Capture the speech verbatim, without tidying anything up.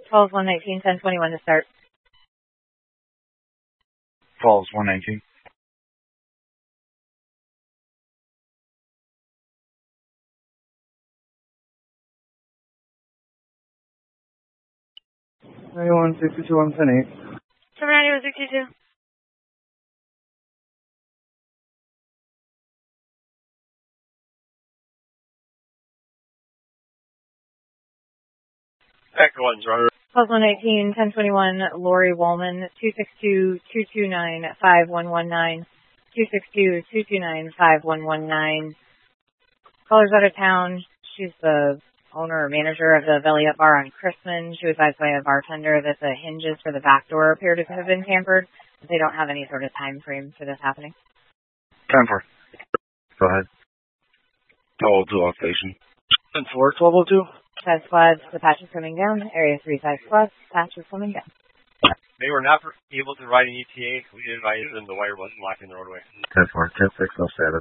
Falls one nineteen, ten twenty-one to start. Falls one nineteen. ninety-one, sixty-two, one ten eight. Seven ninety-one, sixty-two. Echo one's runner. Falls one nineteen, ten twenty-one, Lori Woolman, two six two, two two nine, five one one nine, two six two, two two nine, five one one nine. Caller's out of town. She's the owner or manager of the Belly Up Bar on Chrisman. She was advised by a bartender that the hinges for the back door appear to have been tampered. They don't have any sort of time frame for this happening. ten four. Go ahead. twelve oh two on station. ten four, twelve oh two. Five squads, the patch is coming down. Area three, five squads, patch is coming down. They were not able to ride an E T A. We advised them the wire wasn't locking the roadway. ten four, ten six, no status.